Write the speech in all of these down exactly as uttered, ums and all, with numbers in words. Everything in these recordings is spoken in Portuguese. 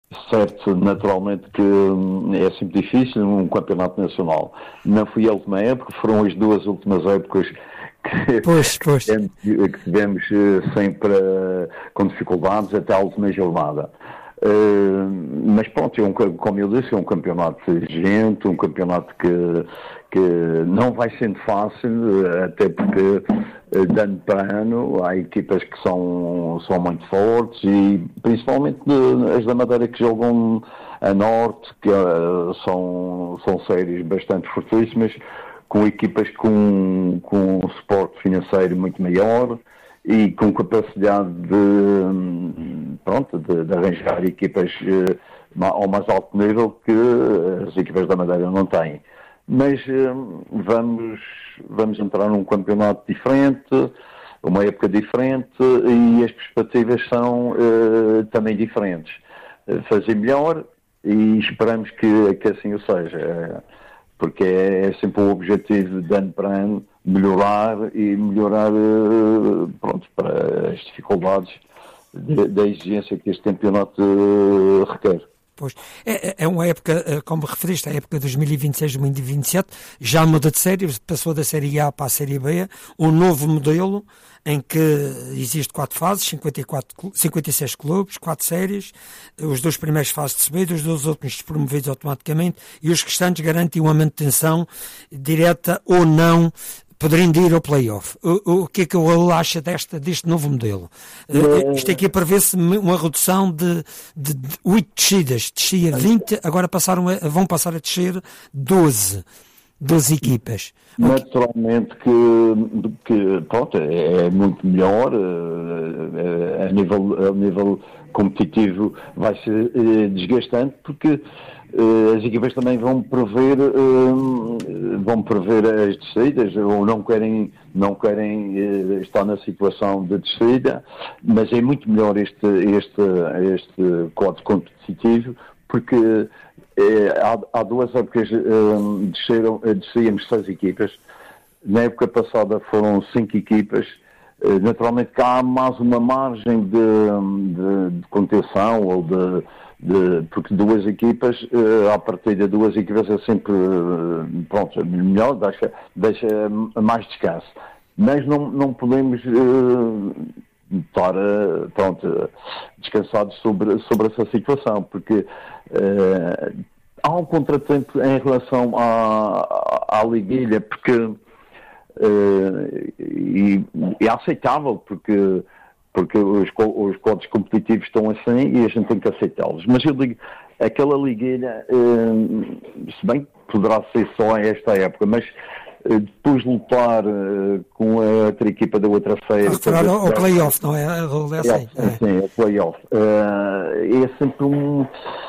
Certo, naturalmente que hum, é sempre difícil um campeonato nacional. Não foi a última época, foram as duas últimas épocas que, Pois, pois. que tivemos eh, sempre eh, com dificuldades até a última jornada. Uh, mas pronto, é um, como eu disse, é um campeonato exigente, um campeonato que, que não vai sendo fácil, até porque de ano para ano há equipas que são, são muito fortes e principalmente as da Madeira que jogam a norte, que uh, são, são séries bastante fortíssimas, com equipas com, com um suporte financeiro muito maior e com capacidade de, pronto, de, de arranjar equipas uh, ao mais alto nível que as equipas da Madeira não têm. Mas uh, vamos, vamos entrar num campeonato diferente, uma época diferente e as perspectivas são uh, também diferentes. Uh, fazer melhor e esperamos que, que assim o seja, uh, porque é, é sempre o objetivo de ano para ano melhorar e melhorar uh, pronto, para as dificuldades da exigência que este campeonato uh, requer. Pois. É, é uma época, como referiste, a época dois mil e vinte e seis, dois mil e vinte e sete, já muda de série, passou da série A para a série B, um novo modelo em que existe quatro fases, cinquenta e quatro, cinquenta e seis clubes, quatro séries, os dois primeiros fases de subida, os dois últimos promovidos automaticamente e os restantes garantem uma manutenção direta ou não, poderiam ir ao play-off. O, o que é que o acha desta, deste novo modelo? Uh, isto aqui prevê-se uma redução de, de, de oito descidas. Descia vinte, agora passaram a, vão passar a descer doze. doze equipas. Naturalmente que, que pronto, é muito melhor, a nível, a nível competitivo vai ser desgastante, porque as equipas também vão prever, vão prever as descidas, ou não querem, não querem estar na situação de descida, mas é muito melhor este, este, este quadro competitivo, porque há, há duas épocas desceram, descíamos seis equipas, na época passada foram cinco equipas. Naturalmente que há mais uma margem de, de, de contenção ou de, de, porque duas equipas, à partida de duas equipas é sempre, pronto, melhor, deixa, deixa mais descanso. Mas não, não podemos uh, estar, uh, pronto, descansados sobre, sobre essa situação, porque uh, há um contratempo em relação à, à liguilha, porque Uh, e, e é aceitável porque, porque os, os códigos competitivos estão assim e a gente tem que aceitá-los. Mas eu digo, aquela liguilha, uh, se bem que poderá ser só a esta época, mas uh, depois de lutar uh, com a outra equipa da outra série... Referar ao play-off, não é? É assim, é, é. Sim, é play-off. Uh, é sempre um...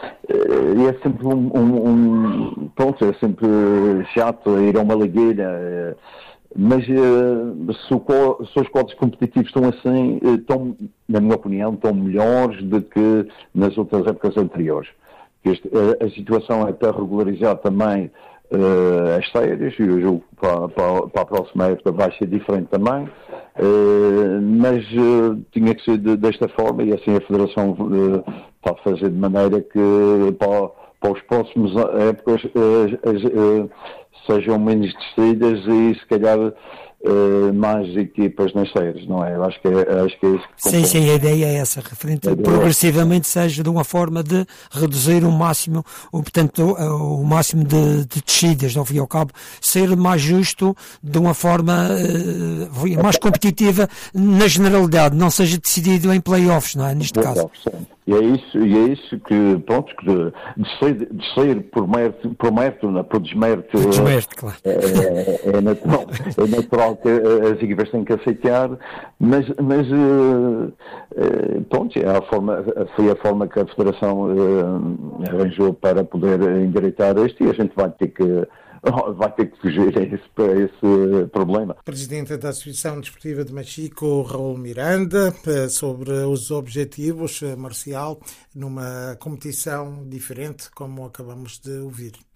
é sempre um, um, um... Pronto, é sempre chato ir a uma liguilha... Uh, Mas uh, se, o, se os quadros competitivos estão assim, uh, estão, na minha opinião, estão melhores do que nas outras épocas anteriores. Este, uh, a situação é para regularizar também uh, as séries, e eu julgo que para, para, para a próxima época vai ser diferente também, uh, mas uh, tinha que ser de, desta forma, e assim a Federação uh, está a fazer de maneira que para, para os próximos épocas uh, uh, uh, sejam menos descidas e se calhar uh, mais equipas nas séries, não é? Eu acho que é, acho que é isso que sim, sim, a ideia é essa, referente progressivamente seja de uma forma de reduzir o máximo, o, portanto, o, o máximo de, de descidas, ao fim e ao cabo, ser mais justo de uma forma uh, mais competitiva na generalidade, não seja decidido em play-offs, não é? Neste caso. E é isso, e é isso que, pronto, que de, de, ser, de ser por mérito, por mérito, não, por desmérito, por desmérito, claro. é, é, é, natural, é natural que as equipas têm que aceitar, mas, mas uh, uh, pronto, é a forma, foi a forma que a Federação uh, arranjou para poder endireitar isto e a gente vai ter que vai ter que fugir a esse, a esse problema. Presidente da Associação Desportiva de Machico, Raul Miranda, sobre os objetivos, Marcial, numa competição diferente, como acabamos de ouvir.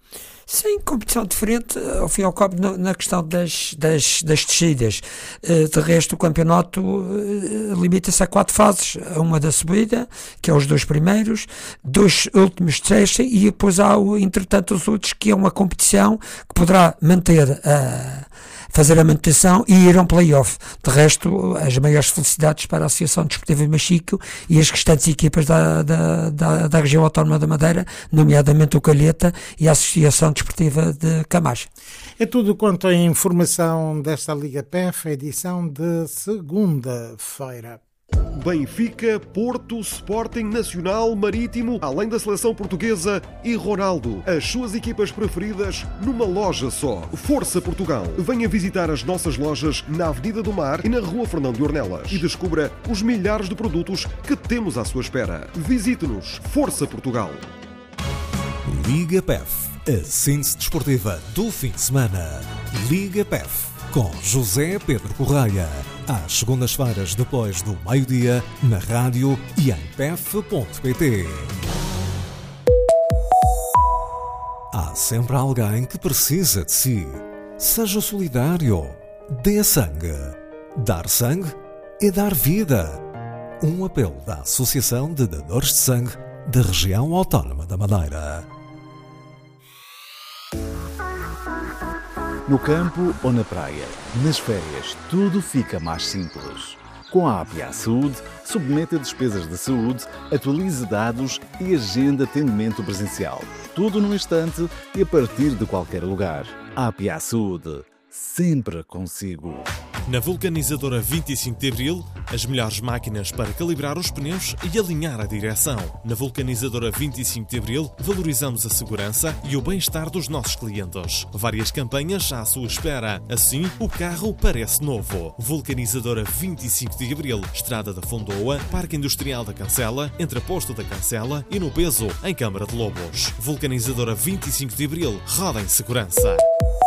Sem competição diferente, ao fim e ao cabo, na questão das, das, das descidas. De resto, o campeonato limita-se a quatro fases. Uma da subida, que é os dois primeiros, dois últimos de sexta, e depois há, entretanto, os outros, que é uma competição que poderá manter a... fazer a manutenção e ir a um play-off. De resto, as maiores felicidades para a Associação Desportiva de Machico e as restantes equipas da, da, da, da região autónoma da Madeira, nomeadamente o Calheta e a Associação Desportiva de Camacha. É tudo quanto a informação desta Liga P E F, edição de segunda-feira. Benfica, Porto, Sporting, Nacional, Marítimo, além da seleção portuguesa e Ronaldo. As suas equipas preferidas numa loja só. Força Portugal. Venha visitar as nossas lojas na Avenida do Mar e na Rua Fernão de Ornelas e descubra os milhares de produtos que temos à sua espera. Visite-nos. Força Portugal. Liga P E F, a síntese desportiva do fim de semana. Liga P E F, com José Pedro Correia. Às segundas-feiras, depois do meio-dia, na rádio e em p f ponto p t. Há sempre alguém que precisa de si. Seja solidário. Dê sangue. Dar sangue é dar vida. Um apelo da Associação de Dadores de Sangue da Região Autónoma da Madeira. No campo ou na praia, nas férias, tudo fica mais simples. Com a A P I A Saúde, submeta despesas de saúde, atualize dados e agenda atendimento presencial. Tudo num instante e a partir de qualquer lugar. A P I A Saúde, sempre consigo. Na vulcanizadora vinte e cinco de Abril, as melhores máquinas para calibrar os pneus e alinhar a direção. Na vulcanizadora vinte e cinco de Abril, valorizamos a segurança e o bem-estar dos nossos clientes. Várias campanhas à sua espera. Assim, o carro parece novo. Vulcanizadora vinte e cinco de Abril, Estrada da Fondoa, Parque Industrial da Cancela, entre Posto da Cancela e no Peso, em Câmara de Lobos. Vulcanizadora vinte e cinco de Abril, roda em segurança.